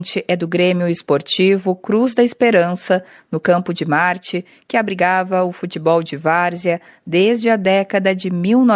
É do Grêmio Esportivo Cruz da Esperança, no Campo de Marte, que abrigava o futebol de várzea desde a década de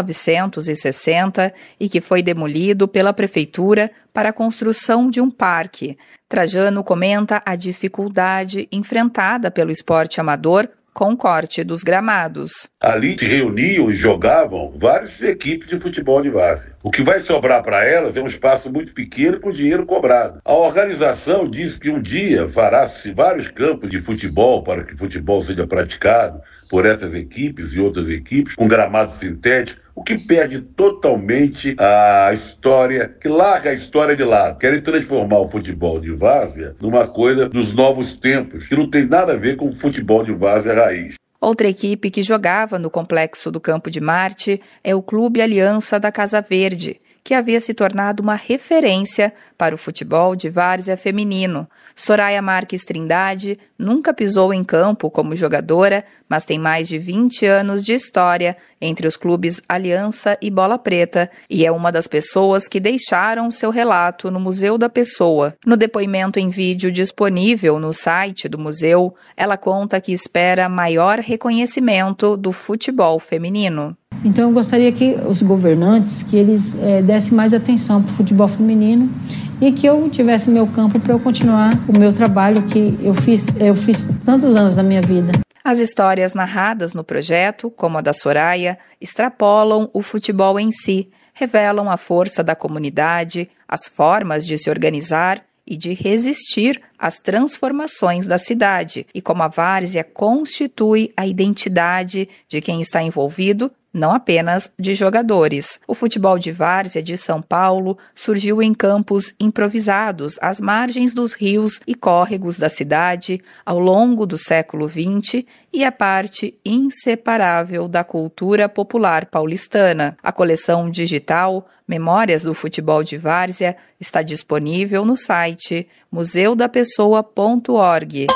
1960 e que foi demolido pela prefeitura para a construção de um parque. Trajano comenta a dificuldade enfrentada pelo esporte amador com o corte dos gramados. Ali se reuniam e jogavam várias equipes de futebol de várzea. O que vai sobrar para elas é um espaço muito pequeno com dinheiro cobrado. A organização diz que um dia fará-se vários campos de futebol para que o futebol seja praticado por essas equipes e outras equipes, com gramado sintético, o que perde totalmente a história, que larga a história de lado. Querem transformar o futebol de várzea numa coisa dos novos tempos, que não tem nada a ver com o futebol de várzea raiz. Outra equipe que jogava no complexo do Campo de Marte é o Clube Aliança da Casa Verde, que havia se tornado uma referência para o futebol de várzea feminino. Soraya Marques Trindade nunca pisou em campo como jogadora, mas tem mais de 20 anos de história entre os clubes Aliança e Bola Preta e é uma das pessoas que deixaram seu relato no Museu da Pessoa. No depoimento em vídeo disponível no site do museu, ela conta que espera maior reconhecimento do futebol feminino. Então eu gostaria que os governantes, que eles dessem mais atenção para o futebol feminino e que eu tivesse meu campo para eu continuar o meu trabalho que eu fiz tantos anos da minha vida. As histórias narradas no projeto, como a da Soraya, extrapolam o futebol em si, revelam a força da comunidade, as formas de se organizar e de resistir às transformações da cidade e como a várzea constitui a identidade de quem está envolvido, não apenas de jogadores. O futebol de várzea de São Paulo surgiu em campos improvisados às margens dos rios e córregos da cidade ao longo do século XX e é parte inseparável da cultura popular paulistana. A coleção digital Memórias do Futebol de Várzea está disponível no site museudapessoa.org.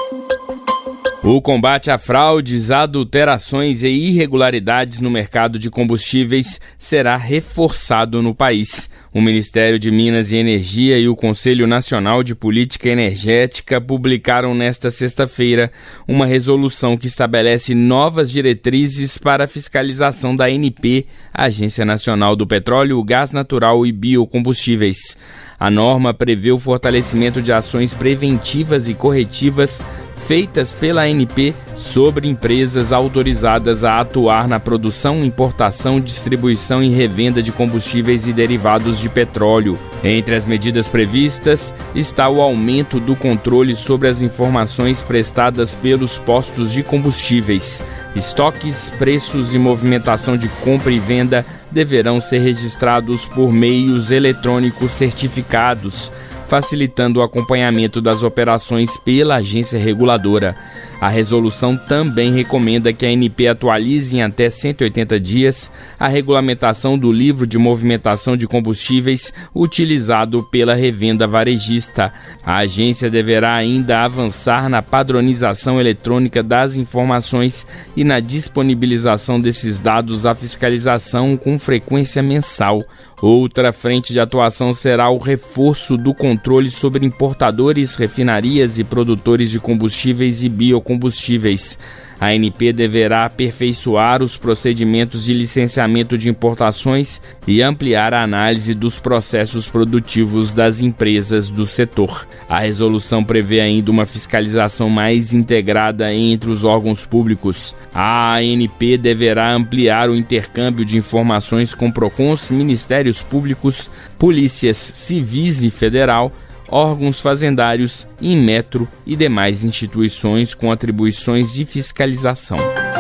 O combate a fraudes, adulterações e irregularidades no mercado de combustíveis será reforçado no país. O Ministério de Minas e Energia e o Conselho Nacional de Política Energética publicaram nesta sexta-feira uma resolução que estabelece novas diretrizes para a fiscalização da ANP, Agência Nacional do Petróleo, Gás Natural e Biocombustíveis. A norma prevê o fortalecimento de ações preventivas e corretivas feitas pela ANP sobre empresas autorizadas a atuar na produção, importação, distribuição e revenda de combustíveis e derivados de petróleo. Entre as medidas previstas está o aumento do controle sobre as informações prestadas pelos postos de combustíveis. Estoques, preços e movimentação de compra e venda deverão ser registrados por meios eletrônicos certificados, facilitando o acompanhamento das operações pela agência reguladora. A resolução também recomenda que a ANP atualize em até 180 dias a regulamentação do livro de movimentação de combustíveis utilizado pela revenda varejista. A agência deverá ainda avançar na padronização eletrônica das informações e na disponibilização desses dados à fiscalização com frequência mensal. Outra frente de atuação será o reforço do controle sobre importadores, refinarias e produtores de combustíveis e biocombustíveis. A ANP deverá aperfeiçoar os procedimentos de licenciamento de importações e ampliar a análise dos processos produtivos das empresas do setor. A resolução prevê ainda uma fiscalização mais integrada entre os órgãos públicos. A ANP deverá ampliar o intercâmbio de informações com PROCONs, Ministérios Públicos, Polícias Civis e Federal, órgãos fazendários, Inmetro e demais instituições com atribuições de fiscalização.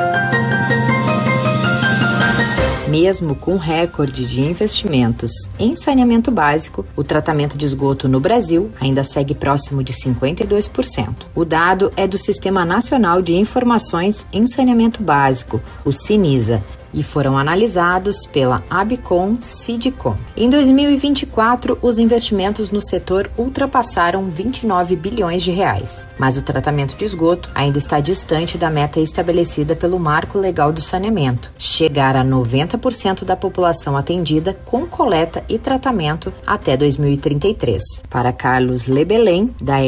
Mesmo com recorde de investimentos em saneamento básico, o tratamento de esgoto no Brasil ainda segue próximo de 52%. O dado é do Sistema Nacional de Informações em Saneamento Básico, o SINISA, e foram analisados pela Abcom Sidcom. Em 2024, os investimentos no setor ultrapassaram 29 bilhões de reais, mas o tratamento de esgoto ainda está distante da meta estabelecida pelo Marco Legal do Saneamento, chegar a 90% da população atendida com coleta e tratamento até 2033. Para Carlos Lebelém, da